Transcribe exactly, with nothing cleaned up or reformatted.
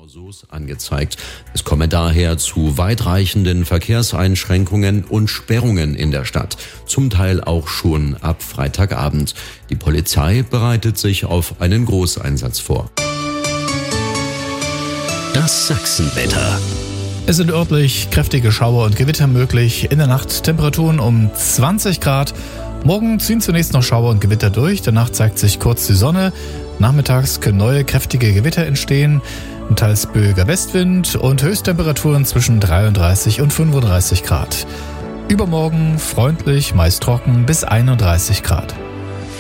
Torsos angezeigt. Es komme daher zu weitreichenden Verkehrseinschränkungen und Sperrungen in der Stadt, zum Teil auch schon ab Freitagabend. Die Polizei bereitet sich auf einen Großeinsatz vor. Das Sachsenwetter. Es sind örtlich kräftige Schauer und Gewitter möglich. In der Nacht Temperaturen um zwanzig Grad. Morgen ziehen zunächst noch Schauer und Gewitter durch. Danach zeigt sich kurz die Sonne. Nachmittags können neue kräftige Gewitter entstehen. Ein teils böiger Westwind und Höchsttemperaturen zwischen dreiunddreißig und fünfunddreißig Grad. Übermorgen freundlich, meist trocken bis einunddreißig Grad.